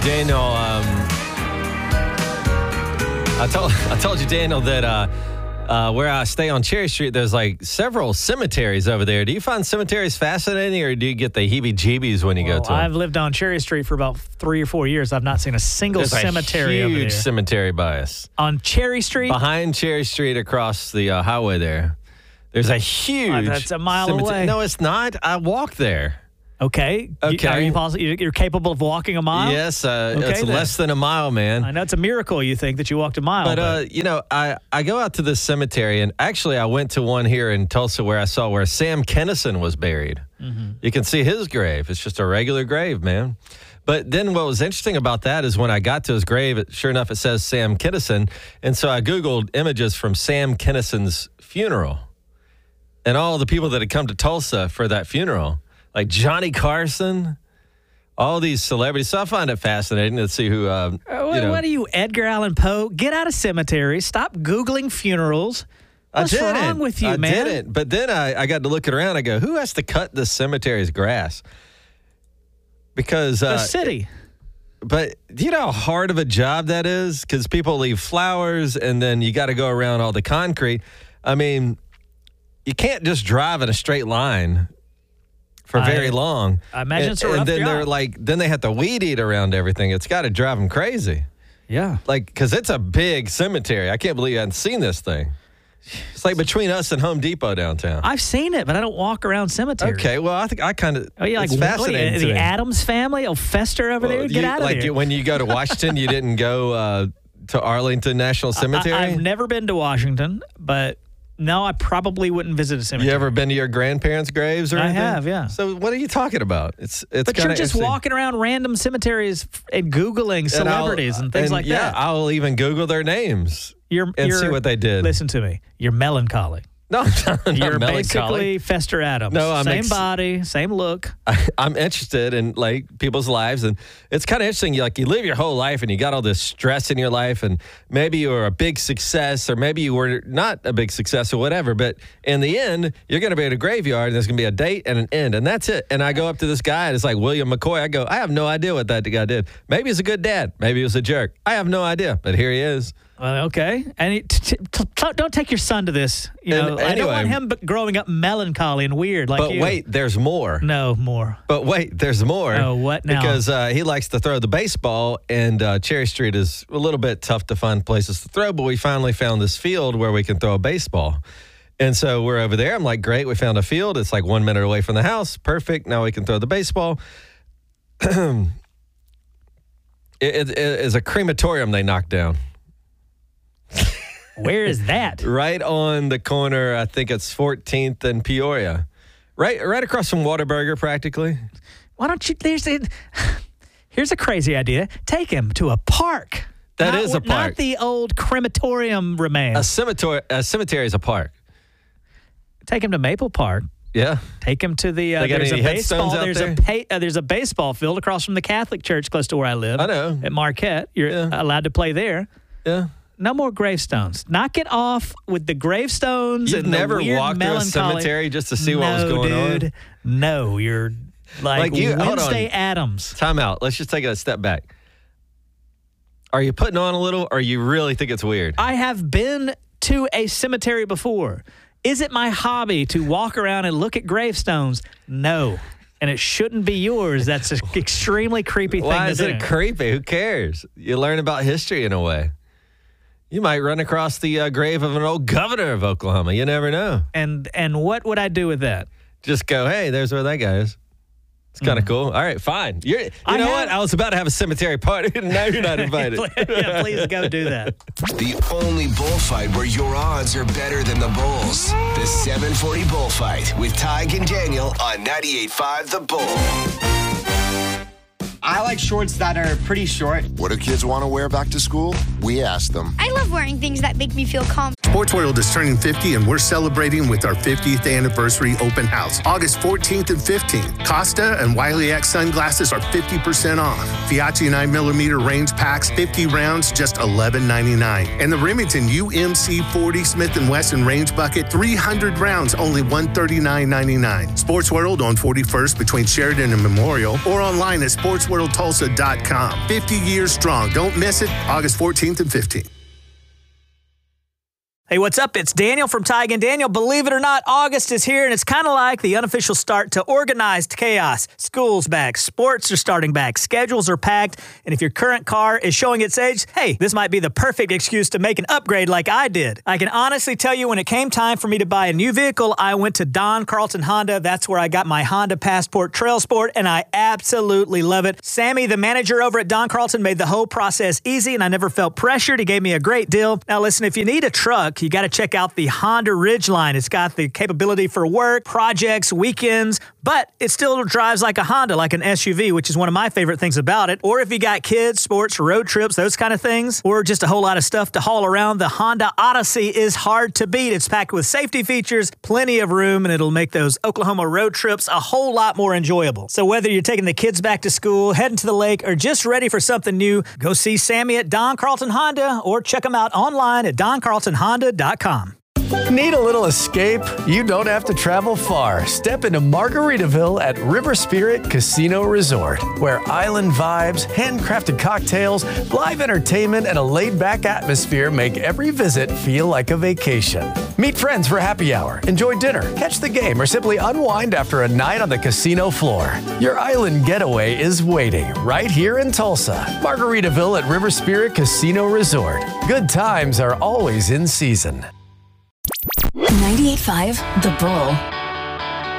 Daniel, I told you, Daniel, that where I stay on Cherry Street, there's like several cemeteries over there. Do you find cemeteries fascinating, or do you get the heebie-jeebies when you go to them? I've lived on Cherry Street for about 3 or 4 years. I've not seen a single cemetery over there. Huge cemetery by us. On Cherry Street? Behind Cherry Street across the highway there. There's a huge that's a mile away. No, it's not. I walk there. Okay. Are you possible? You're capable of walking a mile? Yes. It's less than a mile, man. I know it's a miracle you think that you walked a mile. But, you know, I go out to this cemetery, and actually I went to one here in Tulsa where I saw where Sam Kinison was buried. Mm-hmm. You can see his grave. It's just a regular grave, man. But then what was interesting about that is when I got to his grave, sure enough, it says Sam Kinison. And so I Googled images from Sam Kinison's funeral and all the people that had come to Tulsa for that funeral. Like Johnny Carson, all these celebrities. So I find it fascinating to see who, What are you, Edgar Allan Poe? Get out of cemeteries. Stop Googling funerals. What's wrong with you, man? I didn't. But then I got to looking around. I go, who has to cut this cemetery's grass? Because the city. But do you know how hard of a job that is? Because people leave flowers, and then you got to go around all the concrete. I mean, you can't just drive in a straight line for very long. I imagine it's a rough job. Then they have to weed eat around everything. It's got to drive them crazy. Yeah. Like, because it's a big cemetery. I can't believe you hadn't seen this thing. It's like between us and Home Depot downtown. I've seen it, but I don't walk around cemeteries. Okay, well, I think I kind of. Oh, yeah, like fascinating. The Addams family, Fester over there. Get out of there. Like when you go to Washington, you didn't go to Arlington National Cemetery. I've never been to Washington, but. No, I probably wouldn't visit a cemetery. You ever been to your grandparents' graves or anything? I have, yeah. So what are you talking about? It's but you're just walking around random cemeteries and Googling celebrities and things like that. Yeah, I'll even Google their names and see what they did. Listen to me. You're melancholy. No, I'm You're not basically Fester Addams. No, same body, same look. I'm interested in like people's lives, and it's kind of interesting. You live your whole life, and you got all this stress in your life, and maybe you were a big success, or maybe you were not a big success, or whatever. But in the end, you're going to be at a graveyard, and there's going to be a date and an end, and that's it. And I go up to this guy, and it's like William McCoy. I go, I have no idea what that guy did. Maybe he's a good dad. Maybe he was a jerk. I have no idea, but here he is. Okay, and don't take your son to this. Anyway, I don't want him growing up melancholy and weird like you. But wait, there's more. No, more. But wait, there's more. Oh, what now? Because he likes to throw the baseball, and Cherry Street is a little bit tough to find places to throw, but we finally found this field where we can throw a baseball. And so we're over there. I'm like, great, we found a field. It's like 1 minute away from the house. Perfect. Now we can throw the baseball. It is a crematorium they knocked down. Where is that? Right on the corner, I think it's 14th and Peoria. Right across from Whataburger, practically. Why don't you... Here's a crazy idea. Take him to a park. That is a park. Not the old crematorium remains. A cemetery is a park. Take him to Maple Park. Yeah. Take him to the... there's a baseball. There's a baseball field across from the Catholic church close to where I live. I know. At Marquette. You're allowed to play there. Yeah. No more gravestones. Knock it off with the gravestones. You've never walked through a cemetery just to see what was going on? No, you're like Wednesday Addams. Time out. Let's just take a step back. Are you putting on a little, or you really think it's weird? I have been to a cemetery before. Is it my hobby to walk around and look at gravestones? No. And it shouldn't be yours. That's an extremely creepy thing to do. Why is it creepy? Who cares? You learn about history in a way. You might run across the grave of an old governor of Oklahoma. You never know. And what would I do with that? Just go, hey, there's where that guy is. It's kind of cool. All right, fine. You know what? I was about to have a cemetery party, and now you're not invited. Yeah, please go do that. The only bullfight where your odds are better than the Bulls. The 740 Bullfight with Tig and Daniel on 98.5 The Bull. I like shorts that are pretty short. What do kids want to wear back to school? We ask them. I love wearing things that make me feel calm. Sports World is turning 50 and we're celebrating with our 50th anniversary open house, August 14th and 15th. Costa and Wiley X sunglasses are 50% off. Fiat 9mm range packs, 50 rounds, just $11.99. And the Remington UMC 40 Smith & Wesson range bucket, 300 rounds, only $139.99. Sports World on 41st between Sheridan and Memorial, or online at sportsworldtulsa.com. 50 years strong. Don't miss it, August 14th and 15th. Hey, what's up? It's Daniel from Tig and Daniel. Believe it or not, August is here, and it's kind of like the unofficial start to organized chaos. School's back, sports are starting back, schedules are packed, and if your current car is showing its age, hey, this might be the perfect excuse to make an upgrade like I did. I can honestly tell you when it came time for me to buy a new vehicle, I went to Don Carlton Honda. That's where I got my Honda Passport Trail Sport, and I absolutely love it. Sammy, the manager over at Don Carlton, made the whole process easy, and I never felt pressured. He gave me a great deal. Now listen, if you need a truck, you got to check out the Honda Ridgeline. It's got the capability for work, projects, weekends, but it still drives like a Honda, like an SUV, which is one of my favorite things about it. Or if you got kids, sports, road trips, those kind of things, or just a whole lot of stuff to haul around, the Honda Odyssey is hard to beat. It's packed with safety features, plenty of room, and it'll make those Oklahoma road trips a whole lot more enjoyable. So whether you're taking the kids back to school, heading to the lake, or just ready for something new, go see Sammy at Don Carlton Honda or check them out online at doncarltonhonda.com. Need a little escape? You don't have to travel far. Step into Margaritaville at River Spirit Casino Resort, where island vibes, handcrafted cocktails, live entertainment, and a laid-back atmosphere make every visit feel like a vacation. Meet friends for happy hour, enjoy dinner, catch the game, or simply unwind after a night on the casino floor. Your island getaway is waiting right here in Tulsa. Margaritaville at River Spirit Casino Resort. Good times are always in season. 98.5 The Bull.